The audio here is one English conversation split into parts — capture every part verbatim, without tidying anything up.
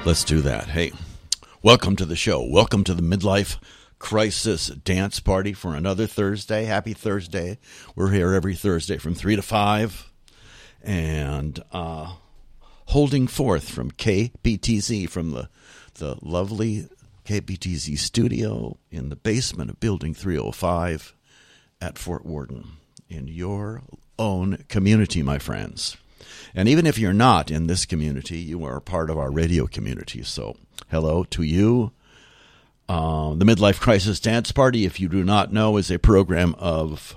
Let's do that. Hey, welcome to the show. Welcome to the Midlife Crisis Dance Party for another Thursday. Happy Thursday. We're here every Thursday from three to five. And uh, holding forth from K P T Z, from the, the lovely K P T Z studio in the basement of Building three oh five at Fort Worden, in your own community, my friends. And even if you're not in this community, you are part of our radio community. So hello to you. Uh, the Midlife Crisis Dance Party, if you do not know, is a program of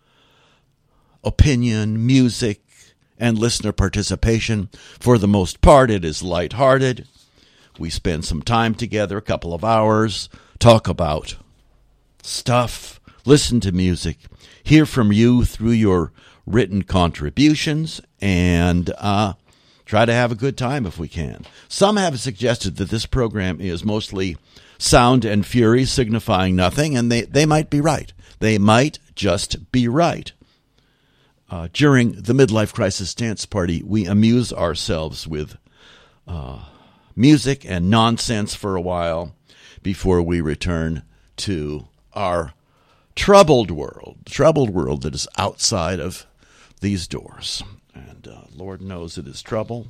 opinion, music, and listener participation. For the most part, it is lighthearted. We spend some time together, a couple of hours, talk about stuff, listen to music, hear from you through your written contributions, and uh, try to have a good time if we can. Some have suggested that this program is mostly sound and fury, signifying nothing, and they, they might be right. They might just be right. Uh, during the Midlife Crisis Dance Party, we amuse ourselves with uh, music and nonsense for a while before we return to our troubled world, troubled world that is outside of these doors. And uh, Lord knows it is trouble.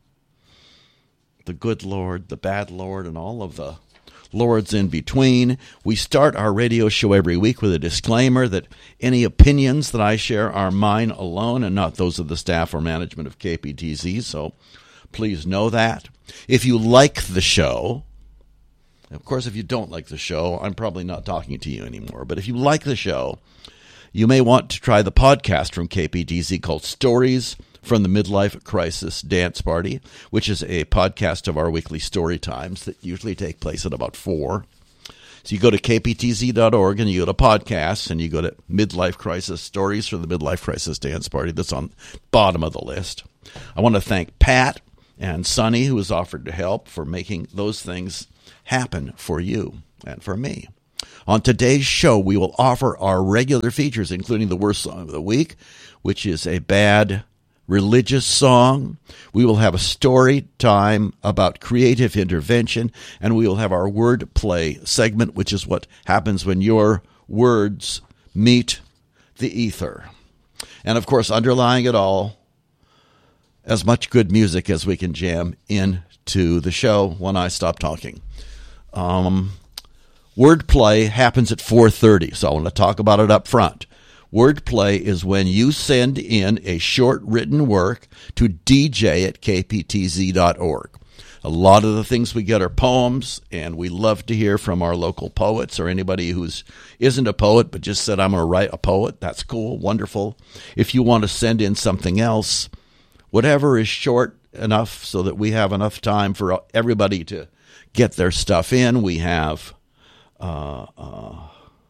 The good Lord, the bad Lord, and all of the lords in between. We start our radio show every week with a disclaimer that any opinions that I share are mine alone and not those of the staff or management of K P T Z, so please know that. If you like the show, of course, if you don't like the show, I'm probably not talking to you anymore, but if you like the show, you may want to try the podcast from K P T Z called Stories from the Midlife Crisis Dance Party, which is a podcast of our weekly story times that usually take place at about four. So you go to k p t z dot org and you go to podcasts and you go to Midlife Crisis Stories from the Midlife Crisis Dance Party. That's on the bottom of the list. I want to thank Pat and Sonny, who has offered to help, for making those things happen for you and for me. On today's show, we will offer our regular features, including the worst song of the week, which is a bad religious song. We will have a story time about creative intervention, and we will have our word play segment, which is what happens when your words meet the ether. And, of course, underlying it all, as much good music as we can jam into the show when I stop talking. Um... Wordplay happens at four thirty, so I want to talk about it up front. Wordplay is when you send in a short written work to d j at k p t z dot org. A lot of the things we get are poems, and we love to hear from our local poets or anybody who's isn't a poet but just said, I'm going to write a poet. That's cool, wonderful. If you want to send in something else, whatever is short enough so that we have enough time for everybody to get their stuff in, we have Uh, uh,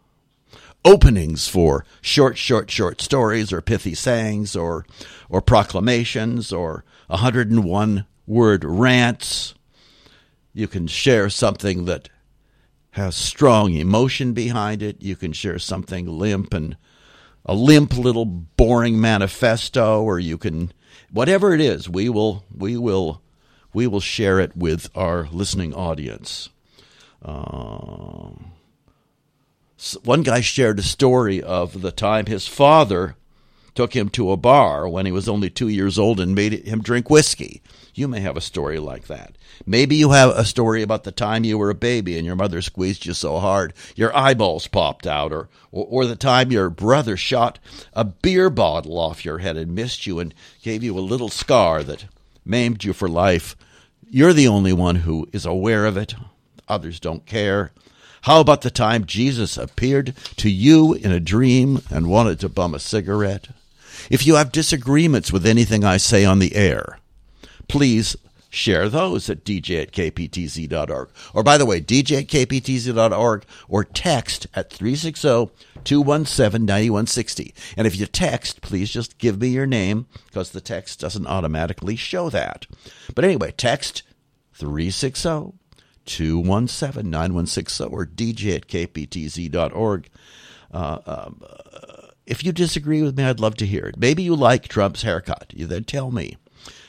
openings for short, short, short stories or pithy sayings or or proclamations or one hundred one word rants. You can share something that has strong emotion behind it. You can share something limp and a limp little boring manifesto, or you can, whatever it is, we will we will we will share it with our listening audience. Uh, one guy shared a story of the time his father took him to a bar when he was only two years old and made him drink whiskey. You may have a story like that. Maybe you have a story about the time you were a baby and your mother squeezed you so hard your eyeballs popped out, or, or, or the time your brother shot a beer bottle off your head and missed you and gave you a little scar that maimed you for life. You're the only one who is aware of it. Others don't care. How about the time Jesus appeared to you in a dream and wanted to bum a cigarette? If you have disagreements with anything I say on the air, please share those at d j at k p t z dot org. Or, by the way, d j at k p t z dot org, or text at three six zero, two one seven, nine one six zero. And if you text, please just give me your name, because the text doesn't automatically show that. But anyway, text three six zero, two one seven, nine one six zero or d j at k p t z dot org. Uh, um, uh, if you disagree with me, I'd love to hear it. Maybe you like Trump's haircut. You then tell me.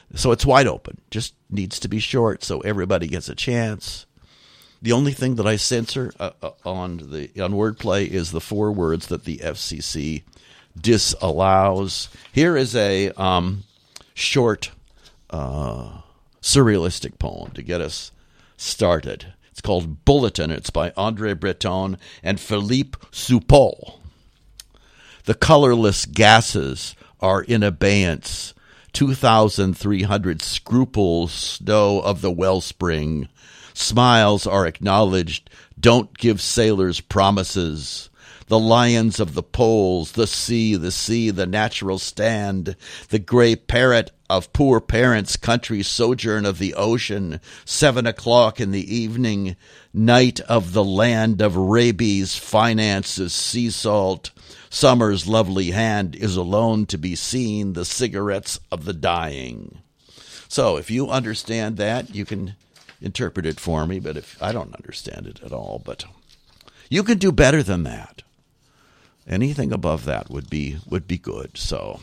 So it's wide open. Just needs to be short so everybody gets a chance. The only thing that I censor uh, uh, on the on wordplay is the four words that the F C C disallows. Here is a um, short uh, surrealistic poem to get us started. It's called Bulletin. It's by André Breton and Philippe Soupault. The colorless gases are in abeyance. two thousand three hundred scruples snow of the wellspring. Smiles are acknowledged. Don't give sailors promises. The lions of the poles, the sea, the sea, the natural stand, the gray parrot of poor parents' country sojourn of the ocean, seven o'clock in the evening, night of the land of rabies, finances, sea salt, summer's lovely hand is alone to be seen, the cigarettes of the dying. So if you understand that, you can interpret it for me, but if I don't understand it at all, but you can do better than that. Anything above that would be would be good. So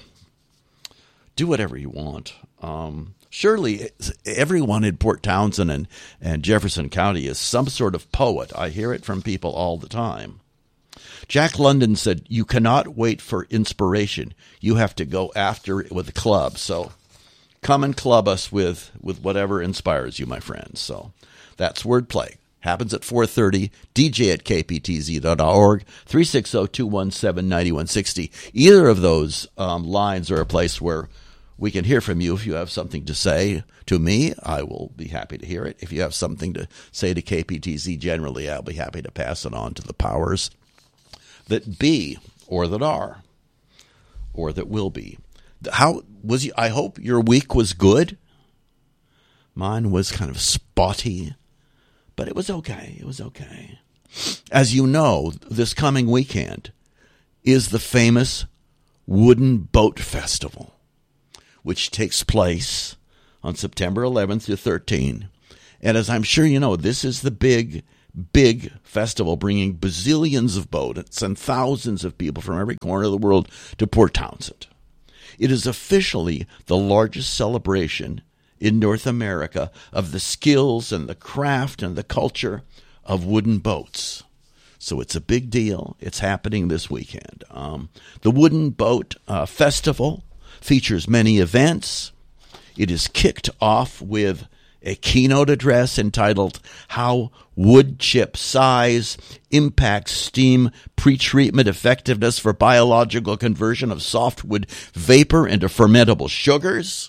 do whatever you want. Um, surely everyone in Port Townsend and, and Jefferson County is some sort of poet. I hear it from people all the time. Jack London said, you cannot wait for inspiration. You have to go after it with a club. So come and club us with, with whatever inspires you, my friends. So that's wordplay. Happens at four thirty, D J at K P T Z dot org, three six zero, two one seven, nine one six zero. Either of those um, lines are a place where we can hear from you. If you have something to say to me, I will be happy to hear it. If you have something to say to K P T Z generally, I'll be happy to pass it on to the powers that be, or that are, or that will be. How was you? I hope your week was good. Mine was kind of spotty. But it was okay. It was okay. As you know, this coming weekend is the famous Wooden Boat Festival, which takes place on September eleventh to thirteenth. And as I'm sure you know, this is the big, big festival bringing bazillions of boats and thousands of people from every corner of the world to Port Townsend. It is officially the largest celebration in North America of the skills and the craft and the culture of wooden boats. So it's a big deal. It's happening this weekend. Um, the Wooden Boat uh, Festival features many events. It is kicked off with a keynote address entitled How Wood Chip Size Impacts Steam Pretreatment Effectiveness for Biological Conversion of Softwood Vapor into Fermentable Sugars.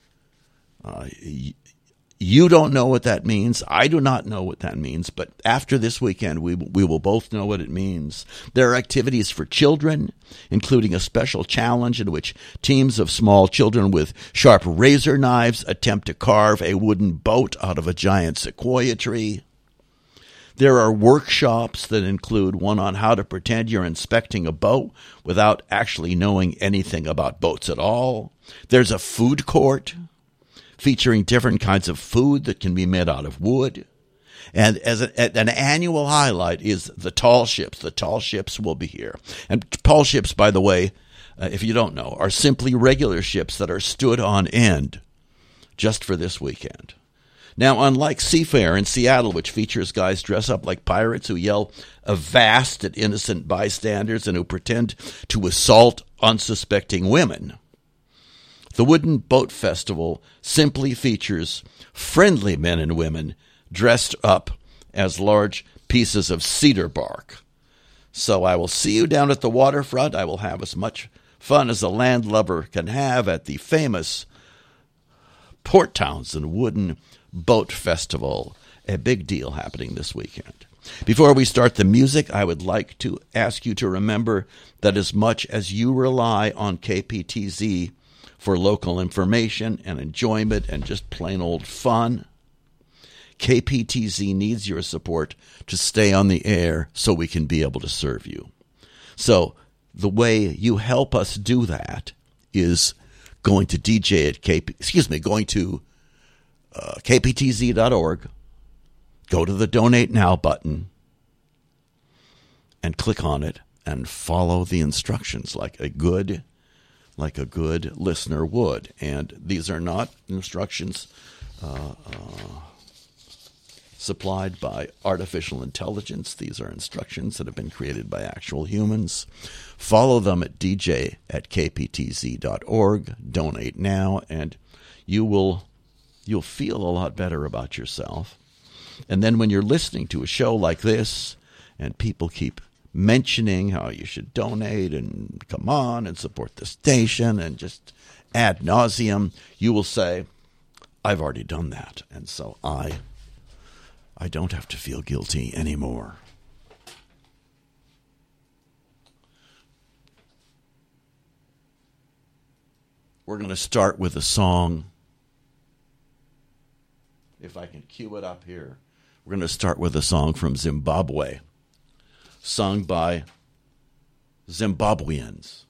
Uh, you don't know what that means. I do not know what that means. But after this weekend, we we will both know what it means. There are activities for children, including a special challenge in which teams of small children with sharp razor knives attempt to carve a wooden boat out of a giant sequoia tree. There are workshops that include one on how to pretend you're inspecting a boat without actually knowing anything about boats at all. There's a food court featuring different kinds of food that can be made out of wood. And as a, an annual highlight is the tall ships. The tall ships will be here. And tall ships, by the way, uh, if you don't know, are simply regular ships that are stood on end just for this weekend. Now, unlike Seafair in Seattle, which features guys dress up like pirates who yell avast at innocent bystanders and who pretend to assault unsuspecting women, the Wooden Boat Festival simply features friendly men and women dressed up as large pieces of cedar bark. So I will see you down at the waterfront. I will have as much fun as a landlubber can have at the famous Port Townsend Wooden Boat Festival, a big deal happening this weekend. Before we start the music, I would like to ask you to remember that as much as you rely on K P T Z for local information and enjoyment and just plain old fun, K P T Z needs your support to stay on the air so we can be able to serve you. So the way you help us do that is going to D J at K P, excuse me, going to uh, K P T Z dot org, go to the Donate Now button, and click on it and follow the instructions like a good like a good listener would. And these are not instructions uh, uh, supplied by artificial intelligence. These are instructions that have been created by actual humans. Follow them at d j at k p t z dot org. Donate now, and you will you'll feel a lot better about yourself. And then when you're listening to a show like this, and people keep mentioning how you should donate and come on and support the station and just ad nauseum, you will say, I've already done that, and so I I don't have to feel guilty anymore. We're going to start with a song. If I can cue it up here. We're going to start with a song from Zimbabwe, sung by Zimbabweans.